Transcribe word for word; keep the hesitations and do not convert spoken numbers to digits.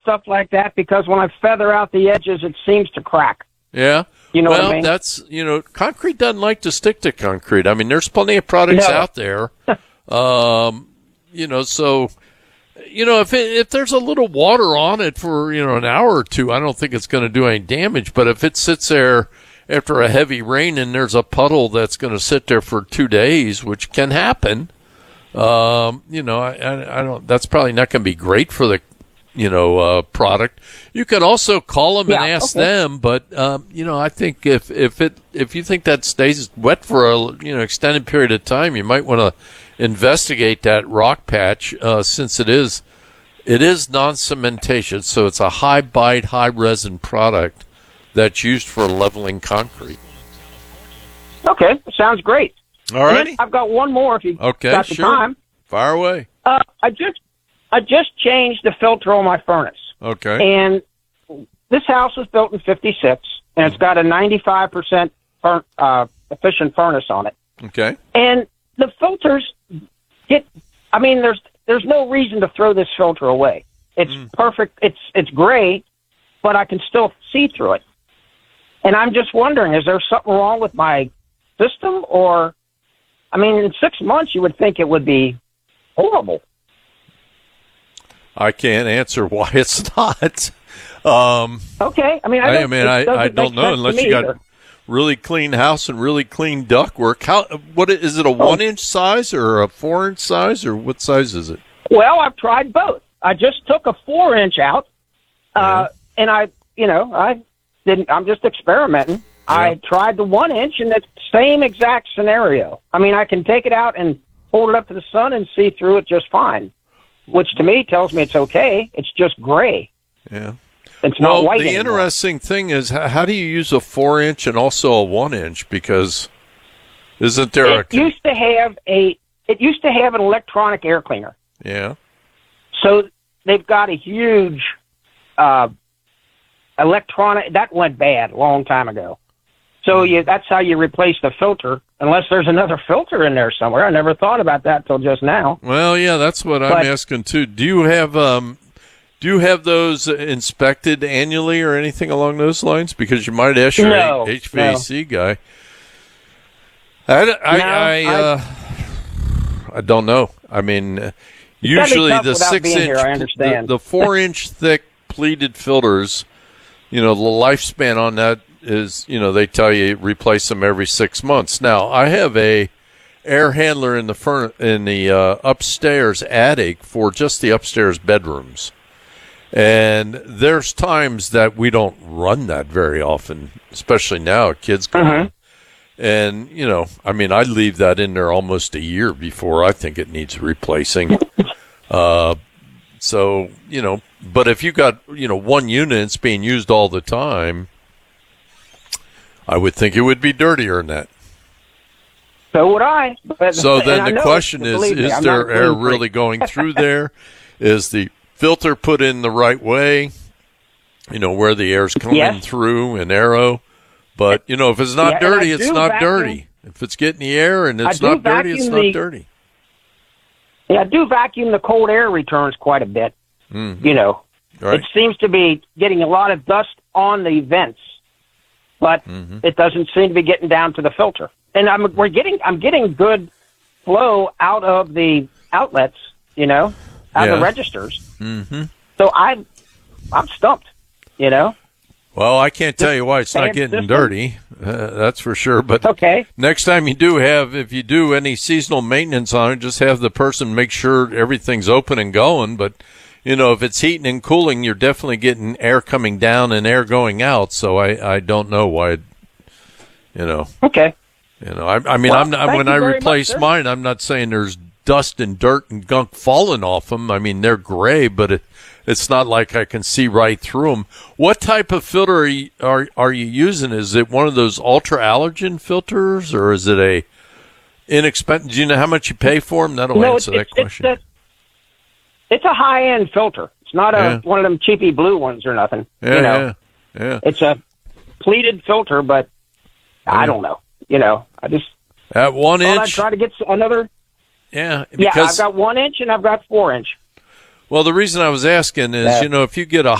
stuff like that because when I feather out the edges, it seems to crack. Yeah. You know well, what I mean? that's, you know, concrete doesn't like to stick to concrete. I mean, there's plenty of products No. out there. um, you know, so, you know, if it, if there's a little water on it for, you know, an hour or two, I don't think it's going to do any damage. But if it sits there after a heavy rain and there's a puddle that's going to sit there for two days, which can happen, um, you know, I, I, I don't, that's probably not going to be great for the, you know, uh, product. You can also call them Yeah, and ask okay. them, but, um, you know, I think if, if it, if you think that stays wet for a, you know, extended period of time, you might want to investigate that rock patch, uh, since it is, it is non-cementatious, so it's a high bite, high resin product that's used for leveling concrete. Okay, sounds great. All And right. then I've got one more if you Okay, got the sure. time. Fire away. Uh, I just I just changed the filter on my furnace. Okay. And this house was built in fifty-six, and it's got a ninety-five percent fur- uh, efficient furnace on it. Okay. And the filters get, I mean, there's there's no reason to throw this filter away. It's Mm. perfect. It's it's gray, but I can still see through it. And I'm just wondering, is there something wrong with my system? Or, I mean, in six months, you would think it would be horrible. I can't answer why it's not. Um, Okay. I mean, I, I, don't, I mean, it I, doesn't I don't make know sense to unless me you got either. really clean house and really clean ductwork. How? What is it? A one inch size or a four inch size or what size is it? Well, I've tried both. I just took a four inch out, uh, and I, you know, I didn't. I'm just experimenting. I tried the one inch, and it's the same exact scenario. I mean, I can take it out and hold it up to the sun and see through it just fine, which to me tells me it's okay. It's just gray. Yeah. It's not Well, white the anymore. interesting thing is how, how do you use a four inch and also a one inch? Because isn't there a It used to have a. It used to have an electronic air cleaner. yeah? So they've got a huge uh, electronic that went bad a long time ago. So you, that's how you replace the filter, unless there's another filter in there somewhere. I never thought about that till just now. Well, yeah, that's what I'm But- asking too. Do you have um, do you have those inspected annually or anything along those lines? Because you might ask your No, H V A C guy. I, I, No, I, uh, I don't know. I mean, gotta be usually tough the without six being inch, here, I the, understand. the four inch thick pleated filters, you know, the lifespan on that is, you know, they tell you replace them every six months. Now, I have a air handler in the furn- in the uh, upstairs attic for just the upstairs bedrooms. And there's times that we don't run that very often, especially now, kids go. Mhm. And, you know, I mean, I leave that in there almost a year before I think it needs replacing. Uh, so, you know, but if you got, you know, one unit it's being used all the time, I would think it would be dirtier than that. So would I. But, So and then I the know, question is, believe me, is I'm there not a air clean freak. really going through there? Is the filter put in the right way? You know, where the air's coming Yes. through and arrow. But, you know, if it's not Yeah, and I dirty, it's do not vacuum- dirty. If it's getting the air and I it's do not dirty, it's vacuum not the- dirty. Yeah, I do vacuum the cold air returns quite a bit. Mhm. You know, Right. it seems to be getting a lot of dust on the vents, but Mhm. it doesn't seem to be getting down to the filter. And I'm we're getting I'm getting good flow out of the outlets, you know, out of Yeah. the registers. Mm-hmm. So I I'm stumped, you know. Well, I can't tell you why it's not bad getting system. dirty. Uh, that's for sure. But Okay. next time you do have, if you do any seasonal maintenance on it, just have the person make sure everything's open and going. But, you know, if it's heating and cooling, you're definitely getting air coming down and air going out. So I, I don't know why, you know. Okay. You know, I, I mean, Well, I'm not, thank when you I very replace much, sir. mine, I'm not saying there's dust and dirt and gunk falling off them. I mean, they're gray, but it, it's not like I can see right through them. What type of filter are you, are, are you using? Is it one of those ultra allergen filters, or is it a inexpensive? Do you know how much you pay for them? That'll No, answer it's, that it's, question. it's a it's a high end filter. It's not a Yeah. one of them cheapy blue ones or nothing. yeah, you know. yeah, yeah. It's a pleated filter, but I Yeah. don't know. You know, I just At one thought I'd inch, try to get another. yeah. Yeah, I've Because got one inch and I've got four inch. well, the reason I was asking is, Yeah. you know, if you get a